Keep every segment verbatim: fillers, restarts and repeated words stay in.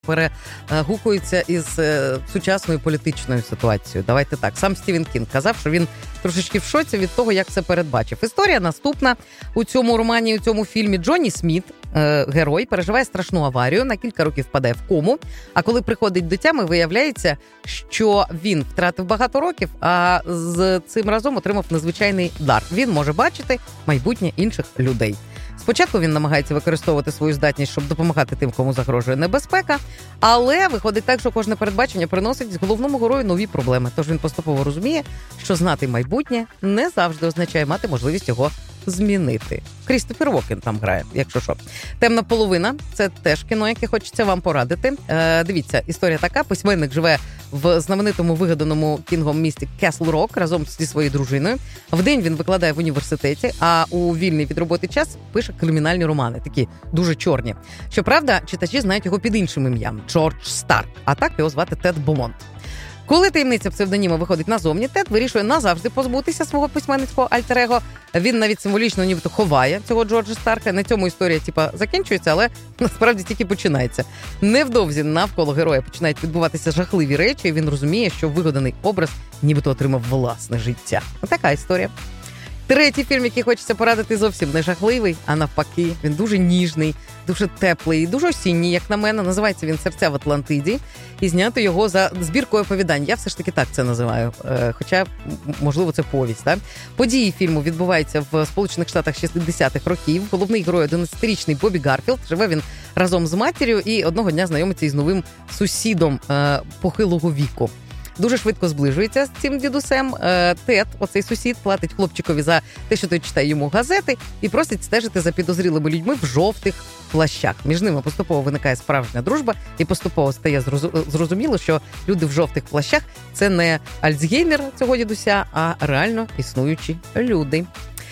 перегукується із е, сучасною політичною ситуацією. Давайте так. Сам Стівен Кінг казав, що він трошечки в шоці від того, як це передбачив. Історія наступна. У цьому романі, у цьому фільмі Джонні Сміт, е, герой, переживає страшну аварію, на кілька років впадає в кому, а коли приходить до тями, виявляється, що він втратив багато років, а з цим разом отримав незвичайний дар. Він може бачити майбутнє інших людей. Спочатку він намагається використовувати свою здатність, щоб допомагати тим, кому загрожує небезпека, але виходить так, що кожне передбачення приносить головному герою нові проблеми. Тож він поступово розуміє, що знати майбутнє не завжди означає мати можливість його змінити. Крістофер Уокен там грає, якщо що. «Темна половина» – це теж кіно, яке хочеться вам порадити. Е, дивіться, історія така. Письменник живе в знаменитому вигаданому Кінгом місті Кесл Рок разом зі своєю дружиною. Вдень він викладає в університеті, а у вільний від роботи час пише кримінальні романи, такі дуже чорні. Щоправда, читачі знають його під іншим ім'ям – Джордж Старк, а так його звати Тед Бомонт. Коли таємниця псевдоніма виходить назовні, Тед вирішує назавжди позбутися свого письменницького альтер-его. Він навіть символічно нібито ховає цього Джорджа Старка. На цьому історія типа закінчується, але насправді тільки починається. Невдовзі навколо героя починають відбуватися жахливі речі, і він розуміє, що вигаданий образ нібито отримав власне життя. Така історія. Третій фільм, який хочеться порадити, зовсім не жахливий, а навпаки. Він дуже ніжний, дуже теплий, дуже осінній, як на мене. Називається він «Серця в Атлантиді». І зняти його за збіркою оповідань. Я все ж таки так це називаю. Хоча, можливо, це повість. Так? Події фільму відбуваються в Сполучених Штатах шістдесятих років. Головний герой – одинадцятирічний Бобі Гарфілд. Живе він разом з матір'ю і одного дня знайомиться із новим сусідом похилого віку. Дуже швидко зближується з цим дідусем. Тед, оцей сусід, платить хлопчикові за те, що той читає йому газети, і просить стежити за підозрілими людьми в жовтих плащах. Між ними поступово виникає справжня дружба, і поступово стає зрозуміло, що люди в жовтих плащах – це не Альцгеймер цього дідуся, а реально існуючі люди.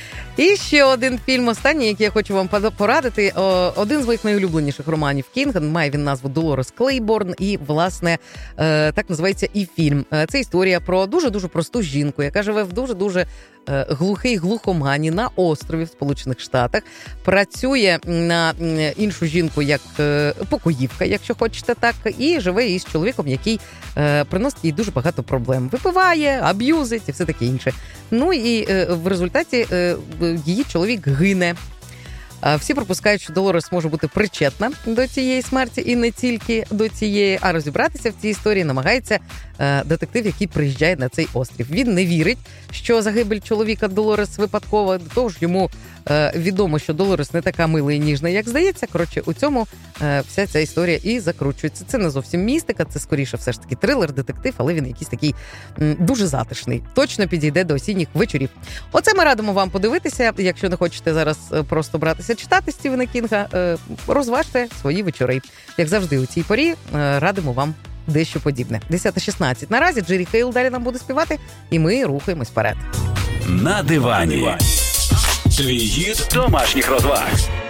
І ще один фільм, останній, який я хочу вам порадити. Один з моїх найулюбленіших романів Кінга. Має він назву «Долорес Клейборн». І, власне, так називається і фільм. Це історія про дуже-дуже просту жінку, яка живе в дуже-дуже глухий глухомані на острові в Сполучених Штатах. Працює на іншу жінку як покоївка, якщо хочете так, і живе із чоловіком, який приносить їй дуже багато проблем. Випиває, аб'юзить і все таке інше. Ну і в результаті її чоловік гине. Всі припускають, що Долорес може бути причетна до цієї смерті і не тільки до цієї, а розібратися в цій історії намагається детектив, який приїжджає на цей острів. Він не вірить, що загибель чоловіка Долорес випадкова, до того ж йому відомо, що Долорес не така мила і ніжна, як здається. Коротше, у цьому вся ця історія і закручується. Це не зовсім містика, це скоріше все ж таки трилер, детектив, але він якийсь такий дуже затишний. Точно підійде до осінніх вечорів. Оце ми радимо вам подивитися. Якщо не хочете зараз просто братися читати Стівена Кінга, розважте свої вечори. Як завжди у цій порі радимо вам дещо подібне. десята шістнадцять. Наразі Джері Хейл далі нам буде співати, і ми рухаємось вперед. На дивані. Твій гід домашніх розваг.